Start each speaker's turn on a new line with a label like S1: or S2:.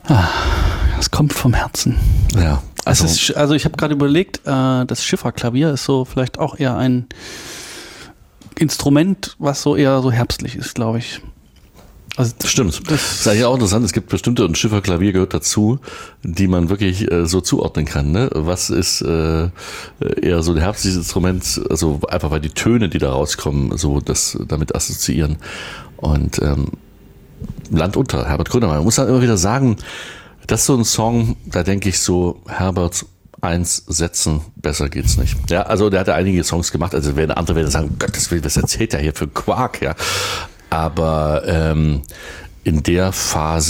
S1: Das kommt vom Herzen.
S2: Ja.
S1: Also ich habe gerade überlegt, das Schifferklavier ist so vielleicht auch eher ein Instrument, was so eher so herbstlich ist, glaube ich.
S2: Also stimmt. Das ist eigentlich auch interessant. Es gibt bestimmte, und Schifferklavier gehört dazu, die man wirklich so zuordnen kann. Ne? Was ist eher so ein herbstliches Instrument, also einfach weil die Töne, die da rauskommen, so das damit assoziieren. Und Land unter, Herbert Grönemeyer. Man muss dann immer wieder sagen, das ist so ein Song, da denke ich so, Herbert, 1 setzen, besser geht's nicht. Ja, also der hat ja einige Songs gemacht, also andere werden sagen, Gottes Willen, was erzählt er hier für Quark, ja. Aber in der Phase